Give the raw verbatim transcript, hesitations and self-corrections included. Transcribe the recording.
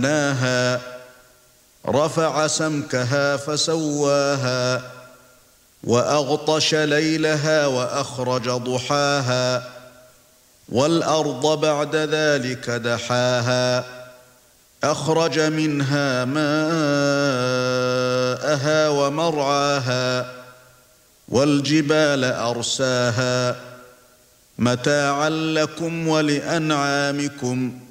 بناها رفع سمكها فسواها وأغطش ليلها وأخرج ضحاها والأرض بعد ذلك دحاها أخرج منها ماءها ومرعاها والجبال أرساها متاعا لكم ولأنعامكم